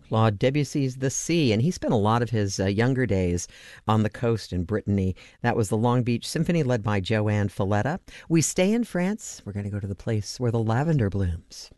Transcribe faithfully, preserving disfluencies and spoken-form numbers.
Claude Debussy's The Sea, and he spent a lot of his uh, younger days on the coast in Brittany. That was the Long Beach Symphony led by Joanne Falletta. We stay in France. We're going to go to the place where the lavender blooms.